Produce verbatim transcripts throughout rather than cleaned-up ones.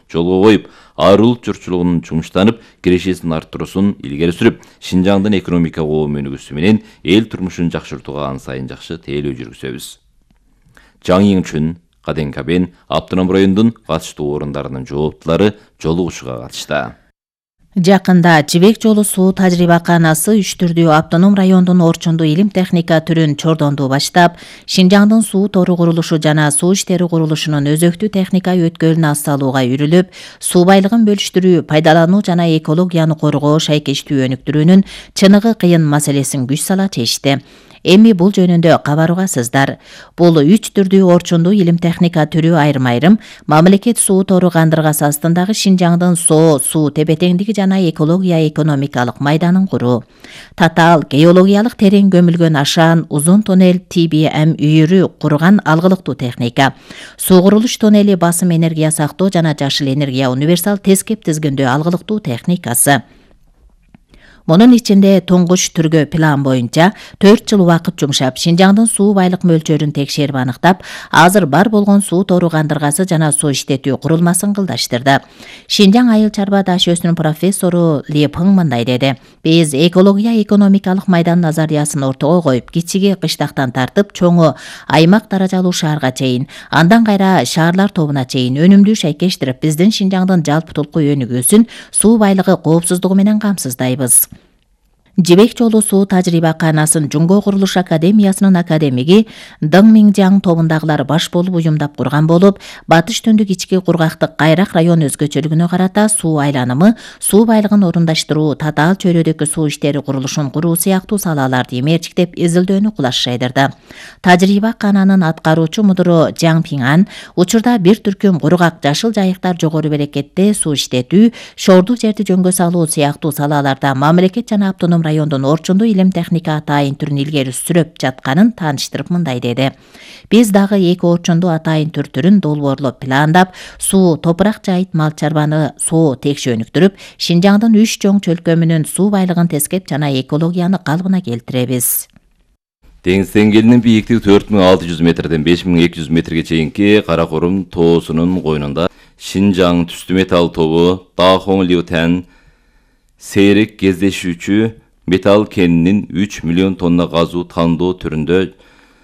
жолго коюп, ар улут журтчулугунун жумуштанып, кирешесин арттыруусун илгери сүрүп, Шинжаңдын экономика коом өнүгүүсү менен эл турмушун жакшыртууга ан сайын жакшы тейлөө жүргүзөбүз. Жаң Йиңчүн, Каден Кабен, Автоном райондун катыштуу орундарынын жооптулары жолугушууга катышты. Жакында Жибек жолу суу тажрыйбаканасы үч түрдүү автоном райондун орчундуу илим техника түрүн чордонду баштап, Шинжаңдын суу тору курулушу жана суу иштери курулушунун өзөктүү техника өткөлүн асталууга үрүлүп, суу байлыгын бөлүштүрүү, пайдалануу жана экологияны коргоо шайкештүү өнүктүрүүнүн чыныгы кыйын маселесин күч сала чечти. Эми бул жөнүндө кабаргасыздар. Бул үч түрдүү орчундуу илим техника түрү айрым-айрым мамлекет суу тору кандыргасы астындагы Шинжаңдын соо, суу тепе-теңдиги жана экология экономикалык майданын куруу. Татаал геологиялык терең көмүлгөн ашаан узун тоннель Ти Би Эм үйүрү курган алгылыктуу техника. Суу курулуш тоннели басым энергия сактоо жана жашыл энергия универсал тескеп тизгиндөө алгылыктуу техникасы. Мунун ичинде туңгуч түргө план боюнча төрт жыл убакыт жумшап, Шинжаңдын суу байлык мөлчөрүн текшерип аныктап, азыр бар болгон суу тору кандыргасы жана суу иштетүү курулмасын кылдаштырды. Шинжаң айыл чарба дашөөсүнүн профессору Ли Пың мындай деди: "Биз экология экономикалык майдан назариясын ортого коюп, кичиги кыштактан тартып, чоңу аймак даражалуу шаарга чейин, андан кайра шаарлар тобуна чейин өнүмдүү шайкештирип, биздин Шинжаңдын жалпытулку өнүгүүсүн суу байлыгы коопсуздугу менен камсыздайбыз." Жибек жолу суу тажрыйбаканасын Жуңго курулуш академиясынын академиги Дың Миңжаң тобундагылар баш болуп уюмдап курган болуп, батыш түндүк ички кургактык Кайрак район өзгөчөлүгүнө карата суу айланымы, суу байлыгын орундаштыруу, татаал чөйрөдөгү суу иштери курулушун куруу сыяктуу салааларды эмерчиктеп изилдөөнү кулаш жайдырды. Тажрыйбакананын аткаруучу мудуру Жаң Пиңан учурда бир түркүм кургак жашыл жайыктар жогору берекетте суу иштетүү, шоордук жерди жөнгө салуу сыяктуу салааларда мамлекет жана автоном райондун орчундуу илим техника атайын түрүн илгери сүрөп жатканын тааныштырып мындай деди: "Биз дагы эки орчундуу атайын түр түрүн долбоорлоп пландап, суу, топурак жайыт мал чарбаны соо текше өнүктүрүп, Шинжаңдын үч чоң чөлкөмүнүн суу байлыгын тескеп жана экологияны калыбына келтиребиз." Деңиз деңгээлинин бийиктиги төрт миң алты жүз метрден беш миң эки жүз метрге чейинки Каракорум тоосунун койнунда Шинжаң түстүү металл тобу Дахоң Лиутен сейрек кездешүүчү металл кенинин үч миллион тонна газуу тандоо түрүндө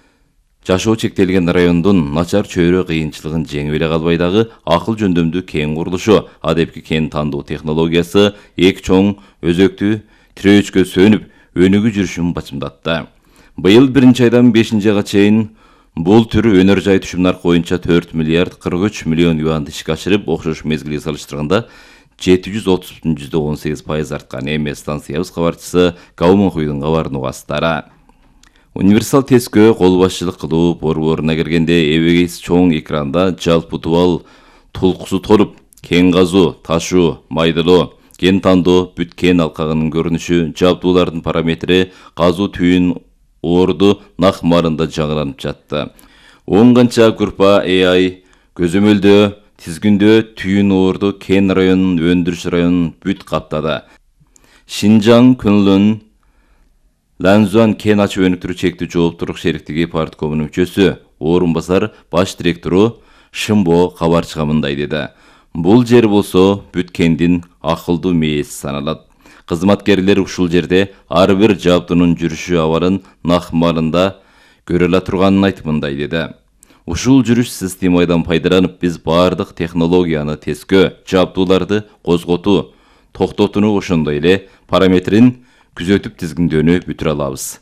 жашоо чектелген райондун начар чөйрө кыйынчылыгын жеңип эле калбай дагы акыл жөндөмдүү кен курулушу, адепки кен тандоо технологиясы эки чоң өзөктүү тирөөчкө сөнүп өнүгүү жүрүшүн бачымдатты. Быйыл биринчи айдан бешинчи айга чейин бул түр өнөр жай түшүм наркы боюнча төрт миллиард кырк үч миллион юанды ишке ашырып, окшош мезгилге салыштырганда жети жүз отуз бүтүн жүздө он сегиз пайыз арткан. Эми станциябыз кабарчысы Каумун Хуйдун кабарын угасыздар. Универсал тескөө кол башчылык кылуу борборуна киргенде эбегейс чоң экранда жалпы тубал тулкусу толуп, кен казуу, ташуу, майдалоо, кен тандоо, бүт кен алкагынын көрүнүшү, жабдуулардын параметри, казуу түйүн орду нак марында жаңыланып жатты. он канча группа Э I көзөмөлдөө тизгиндөө түйүн орду кен районунун өндүрүш районун бүт каптады. Шинжаң Күнлүн Ланзуан кен ачып өнүктүрүү чектүү жооптуулук шериктиги парткомунун мүчөсү, орун басар баш директору Шымбо кабарчыга мындай деди: "Бул жер болсо бүт кендин акылдуу мээси саналат. Кызматкерлер ушул жерде ар бир жабдуунун жүрүшү абалын нак марында көрө ала турганын айтып мындай деди: Ушул жүрүш системадан пайдаланып, биз бардык технологияны тескөө, жабдууларды козготуу, токтотууну ошондой эле параметрин күзөтүп тизгиндөөнү бүтүрө алабыз.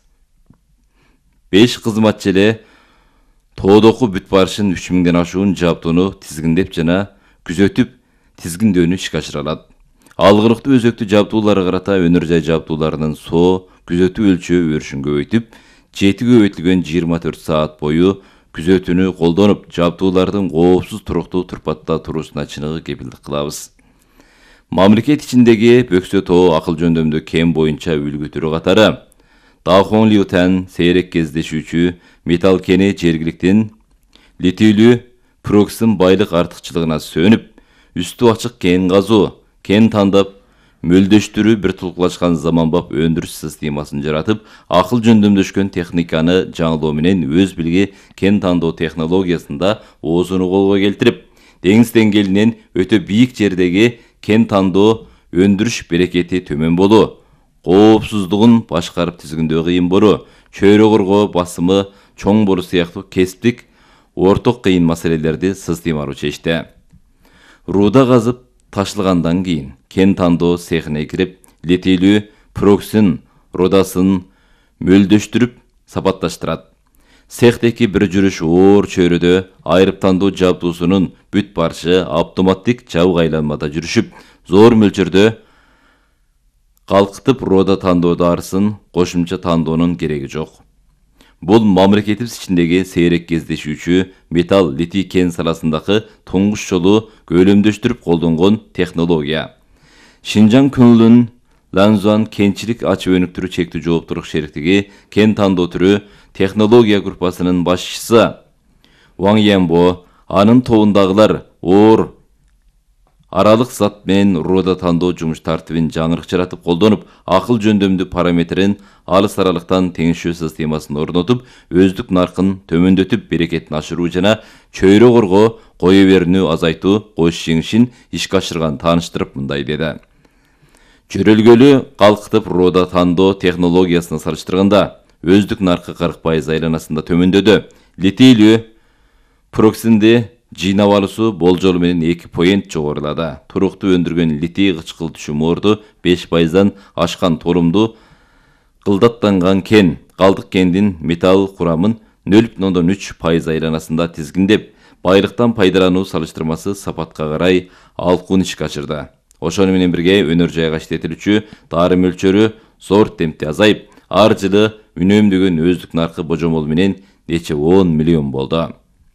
беш кызматчы эле тоодоку бүт барышын үч миңден ашуун жабдууну тизгиндеп жана күзөтүп тизгиндөөнү ишке ашыра алат. Алгылыктуу өзөктүү жабдууларга карата өнөр жай жабдууларынын соо күзөтүү өлчөө өрүшүн көбөйтүп, жети көбөйтүлгөн жыйырма төрт саат бою күзөтүүнү колдонуп, жабдуулардын коопсуз туруктуу турпатта туруусуна чыныгы кепилдик кылабыз. Мамлекет ичиндеги Бөксө тоо акыл жөндөмдүү кен боюнча үлгү түрү катары Дахоң Лиутен сейрек кездешүүчү металл кени жергиликтин литийлүү проксын байлык артыкчылыгына сөнүп, үстү ачык кен казуу, кен тандап, мөлдөштүрүү бир тулкулашкан заманбап өндүрүш системасын жаратып, акыл жөндөмдөшкөн техниканы жаңылоо менен өз билги кен тандоо технологиясында оозуну колго келтирип, деңиз деңгээлинен өтө бийик жердеги кен тандоо өндүрүш берекети төмөн болуу, коопсуздугун башкарып тизгиндөө кыйын болуу, чөйрө коргоо басымы чоң болуу сыяктуу кесиптик орток кыйын маселелерди сыздимаруу чечти. Рууда казып ташылгандан кийин кен тандоо цехине кирип, литийлүү проксин рудасын мөлдөштүрүп сапатташтырат. Цехтеки бир жүрүш оор чөйрөдө айрып тандоо жабдуусунун бүт барышы автоматтик жабык айланмада жүрүшүп, зор мөлчөрдө калкытып рода тандоо дарысын кошумча тандоонун кереги жок. Бул мамлекетибиз ичиндеги сейрек кездешүүчү металл литий кен саласындагы туңгуч жолу көлөмдөштүрүп колдонгон технология. Шинжаң Күнлүн Ланзуан кенчилик ачып өнүктүрүү чектүү жооптуулук шериктиги кен тандоо түрү технология группасынын башчысы Ваң Янбо, анын тобундагылар оор аралык зат менен рода тандоо жумуш тартибин жаңырык жаратып колдонуп, акыл жөндөмдүү параметрин алыс аралыктан теңишүү системасын орнотуп, өздүк наркын төмөндөтүп, берекетин ашыруу жана чөйрө коргоо, кое берүүнү азайтуу кош жеңишин ишке ашырган тааныштырып мындай деди. Жөрөлгөлү калкытып рода тандоо технологиясына салыштырганда өздүк наркы кырк пайыз айланасында төмөндөдү. Литийлүү проксинди жыйнап алуусу болжол менен эки поинт жогорулады. Туруктуу өндүргөн литий кычкыл түшүмөрдү беш пайыздан ашкан толумду кылдаттанган кен, калдык кендин металл курамын нөл бүтүн ондон үч пайыз айланасында тизгиндеп, байлыктан пайдалануу салыштырмасы сапатка карай алкуун ишке ашырды. Ошону менен бирге өнөр жайга иштетилүүчү дары мөлчөрү зор темпте азайып, ар жылы үнөмдөгөн өздүк наркы божомол менен нече он миллион болду.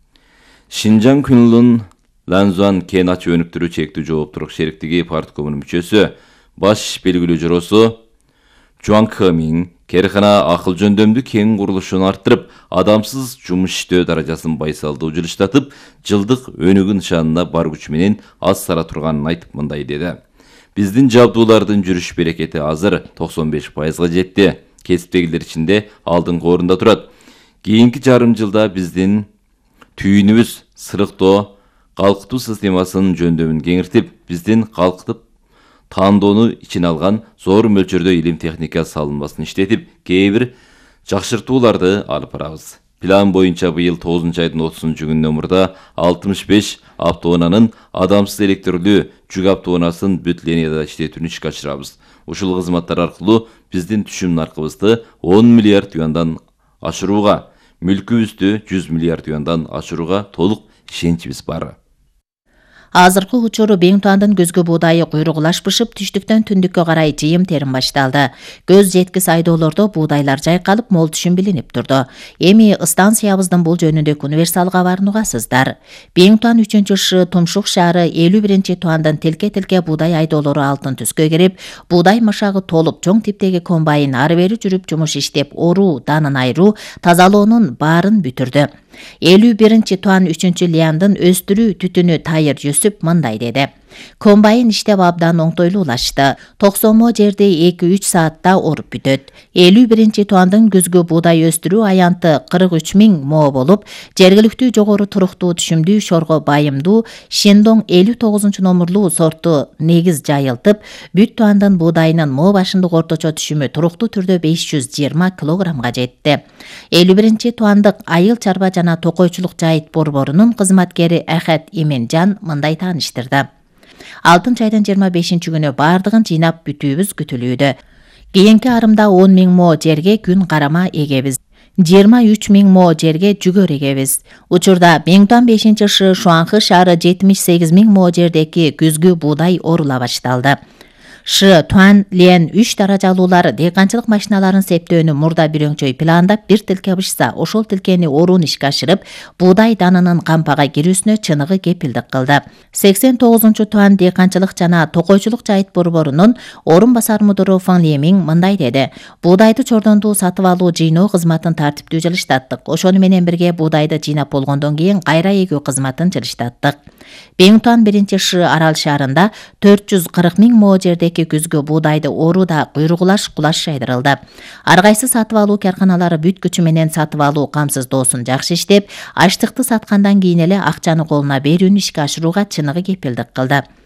Шинжаң Күнлүн Ланзуан кен ачып өнүктүрүү чектүү жооптуулук шериктиги парткомунун мүчөсү, баш иш белгилүү жоросу Жуан Кэмин керкана акыл жөндөмдүү кен курулушун арттырып, адамсыз жумуш иштөө даражасын байсалдуу жылыштатып, жылдык өнүгүү нышанына бар күч менен аз сара турганын айтып мындай деди. Биздин жабдуулардын жүрүш берекети азыр токсон беш пайызга жетти. Кесиптегилер ичинде алдыңкы орунда турат. Кийинки жарым жылда биздин түйүнүбүз сырыктоо, калкытуу системасынын жөндөмүн кеңиртип, биздин калкытып тандоону ичине алган зор мөлчөрдө илим техника салынмасын иштетип, кээ бир жакшыртууларды алып барабыз. План боюнча быйыл тогузунчу айдын отузунчу күнүнөн мурда алтымыш беш автоунаанын адамсыз электрлүү жүк автоунаасын бүт линияда иштетүүнү ишке ашырабыз. Ушул кызматтар аркылуу биздин түшүм наркыбызды он миллиард юандан ашырууга, мүлкүбүздү жүз миллиард юандан ашырууга толук ишеничибиз бар. Азыркы учуру Беңтуандын көзгө буудайы куйругулашпышып, түштүктөн түндүккө карай жыйым терим башталды. Көз жеткис айдоолордо буудайлар жайкалып, мол түшүм билинип турду. Эми станциябыздын бул жөнүндөгү универсал кабарын угасыздар. Беңтуан үчүнчү шы Тумшук шаары элүү биринчи туандан тилке-тилке буудай айдоолору алтын түскө кирип, буудай машагы толуп, чоң типтеги комбайн ары бери жүрүп жумуш иштеп, оруу, данын айыруу, тазалоонун баарын бүтүрдү. элүү биринчи туан үчүнчү лиандын өстүрүү түтүнү тайыр жүсүп мындай деди. Комбайн иштеп абдан оңтойлуулашты. токсонмо жерди эки үч саатта оруп бүтөт. элүү биринчи туандын күзгү буудай өстүрүү аянты кырк үч миң мо болуп, жергиликтүү жогору туруктуу түшүмдүү шорго байымдуу Шендоң элүү тогузунчу номурлуу сорту негиз жайылтып, бүт туандын буудайынын мо башындык орточо түшүмү туруктуу түрдө беш жүз жыйырма килограммга жетти. элүү биринчи туандык айыл чарба жана токойчулук жайыт борборунун кызматкери Ахат Именжан мындай тааныштырды. алтынчы айдын жыйырма бешинчи күнү бардыгын жыйнап бүтүүбүз күтүлүүдө. Кийинки арымда он миң мо жерге күн карама эгебиз. жыйырма үч миң мо жерге жүгөр эгебиз. Учурда Беңтуан бешинчи шы Шуанхы шаары жетимиш сегиз миң мо жердеги күзгү буудай орула башталды. Шы Туан Лен үч даражалуулар дыйканчылык машиналарын септөөнү мурда бирөңчөй пландап, бир тилке бышса, ошол тилкени оруун ишке ашырып, буудай данынын кампага кирүүсүнө чыныгы кепилдик кылды. сексен тогузунчу туан дыйканчылык жана токойчулук жайыт борборунун орун басар мудуру Фан Лемиң мындай деди. Буудайды чордондуу сатып алуу жыйноо кызматын тартиптүү жылыштаттык. Ошону менен бирге буудайды жыйнап болгондон кийин кайра эгүү кызматын жылыштаттык. Бейнтуан биринчи Ш арал шаарында төрт жүз кырк миң мо жердеки күзгү буудайды ооруда куйругулаш кулаш жайдырылды. Ар кайсы сатып алуу карканалары бүт күчү менен сатып алуу камсыздоосун жакшы иштеп, аштыкты саткандан кийин эле акчаны колуна берүүнү ишке ашырууга чыныгы кепилдик кылды.